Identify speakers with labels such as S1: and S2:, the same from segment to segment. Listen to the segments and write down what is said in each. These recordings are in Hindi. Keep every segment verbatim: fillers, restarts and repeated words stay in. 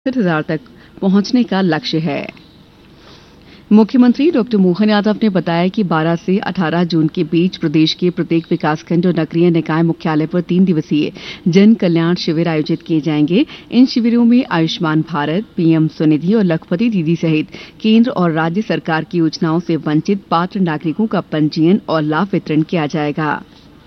S1: पैंसठ हजार तक पहुंचने का लक्ष्य है। मुख्यमंत्री डॉक्टर मोहन यादव ने बताया कि बारह से अठारह जून के बीच प्रदेश के प्रत्येक विकासखंड और नगरीय निकाय मुख्यालय पर तीन दिवसीय जन कल्याण शिविर आयोजित किए जाएंगे। इन शिविरों में आयुष्मान भारत, पीएम स्वनिधि और लखपति दीदी सहित केंद्र और राज्य सरकार की योजनाओं से वंचित पात्र नागरिकों का पंजीयन और लाभ वितरण किया जाएगा।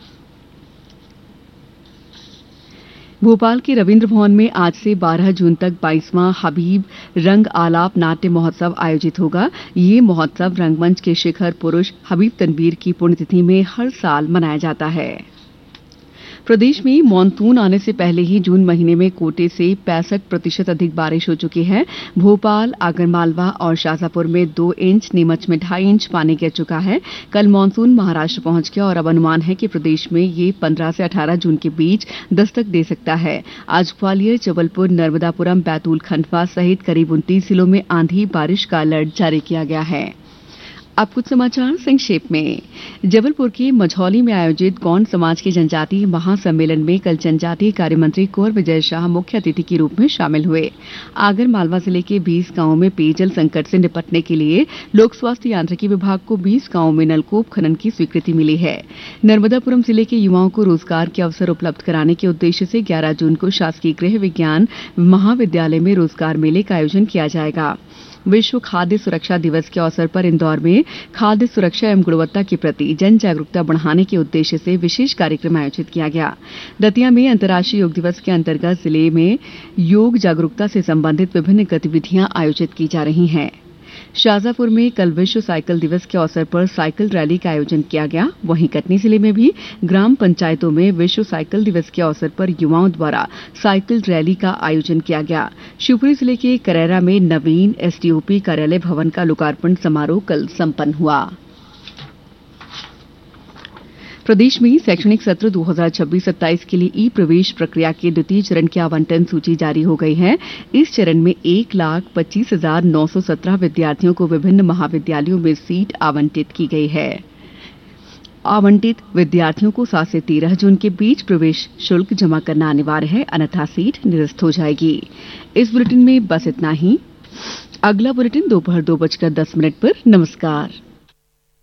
S1: भोपाल के रविन्द्र भवन में आज से बारह जून तक बाईसवां हबीब रंग आलाप नाट्य महोत्सव आयोजित होगा। ये महोत्सव रंगमंच के शिखर पुरुष हबीब तनवीर की पुण्यतिथि में हर साल मनाया जाता है। प्रदेश में मानसून आने से पहले ही जून महीने में कोटे से पैंसठ प्रतिशत अधिक बारिश हो चुकी है। भोपाल, आगरमालवा और शाजापुर में दो इंच, नीमच में ढाई इंच पानी गिर चुका है। कल मानसून महाराष्ट्र पहुंच गया और अब अनुमान है कि प्रदेश में ये पंद्रह से अठारह जून के बीच दस्तक दे सकता है। आज ग्वालियर, जबलपुर, नर्मदापुरम, बैतूल, खंडवा सहित करीब उनतीस जिलों में आंधी बारिश का अलर्ट जारी किया गया है। अब कुछ समाचार संक्षेप में। जबलपुर के मझौली में आयोजित गौंड समाज के जनजातीय महासम्मेलन में कल जनजातीय कार्य मंत्री कुंवर विजय शाह मुख्य अतिथि के रूप में शामिल हुए। आगर मालवा जिले के बीस गांवों में पेयजल संकट से निपटने के लिए लोक स्वास्थ्य यांत्रिकी विभाग को बीस गांवों में नलकूप खनन की स्वीकृति मिली है। नर्मदापुरम जिले के युवाओं को रोजगार के अवसर उपलब्ध कराने के उद्देश्य से ग्यारह जून को शासकीय गृह विज्ञान महाविद्यालय में रोजगार मेले का आयोजन किया जाएगा। विश्व खाद्य सुरक्षा दिवस के अवसर पर इंदौर में खाद्य सुरक्षा एवं गुणवत्ता के प्रति जन जागरूकता बढ़ाने के उद्देश्य से विशेष कार्यक्रम आयोजित किया गया। दतिया में अंतर्राष्ट्रीय योग दिवस के अंतर्गत जिले में योग जागरूकता से संबंधित विभिन्न गतिविधियां आयोजित की जा रही हैं। शाजापुर में कल विश्व साइकिल दिवस के अवसर पर साइकिल रैली का आयोजन किया गया। वहीं कटनी जिले में भी ग्राम पंचायतों में विश्व साइकिल दिवस के अवसर पर युवाओं द्वारा साइकिल रैली का आयोजन किया गया। शिवपुरी जिले के करैरा में नवीन एसडीओपी कार्यालय भवन का लोकार्पण समारोह कल संपन्न हुआ। प्रदेश में शैक्षणिक सत्र दो हज़ार छब्बीस सत्ताईस के लिए ई प्रवेश प्रक्रिया के द्वितीय चरण की आवंटन सूची जारी हो गई है। इस चरण में एक लाख पच्चीस हजार नौ सौ सत्रह विद्यार्थियों को विभिन्न महाविद्यालयों में सीट आवंटित की गई है। आवंटित विद्यार्थियों को सात से तेरह जून के बीच प्रवेश शुल्क जमा करना अनिवार्य है, अन्यथा सीट निरस्त हो जाएगी। इस बुलेटिन में बस इतना ही। अगला बुलेटिन दोपहर दो बजकर दस मिनट पर। नमस्कार।